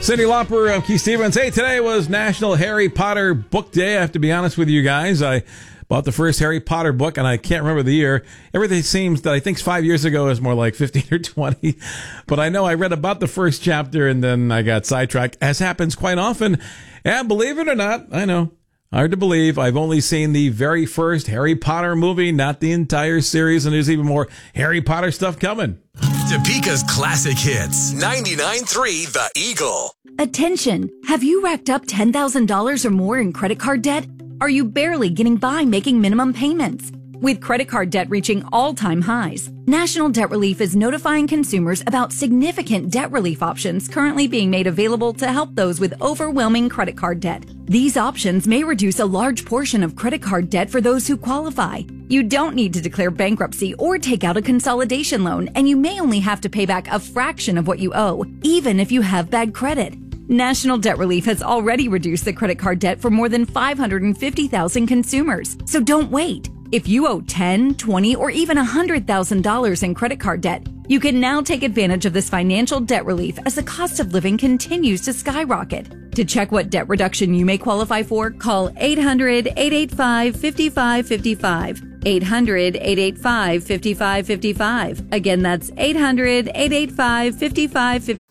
Cyndi Lauper, I'm Keith Stevens. Hey, today was National Harry Potter Book Day. I have to be honest with you guys. I bought the first Harry Potter book, and I can't remember the year. Everything seems that I think 5 years ago is more like 15 or 20. But I know I read about the first chapter, and then I got sidetracked, as happens quite often. And believe it or not, I know, hard to believe, I've only seen the very first Harry Potter movie, not the entire series, and there's even more Harry Potter stuff coming. Topeka's classic hits. 99.3 The Eagle. Attention! Have you racked up $10,000 or more in credit card debt? Are you barely getting by making minimum payments? With credit card debt reaching all-time highs, National Debt Relief is notifying consumers about significant debt relief options currently being made available to help those with overwhelming credit card debt. These options may reduce a large portion of credit card debt for those who qualify. You don't need to declare bankruptcy or take out a consolidation loan, and you may only have to pay back a fraction of what you owe, even if you have bad credit. National Debt Relief has already reduced the credit card debt for more than 550,000 consumers. So don't wait. If you owe $10,000, $20,000, or even $100,000 in credit card debt, you can now take advantage of this financial debt relief as the cost of living continues to skyrocket. To check what debt reduction you may qualify for, call 800-885-5555. 800-885-5555. Again, that's 800-885-5555.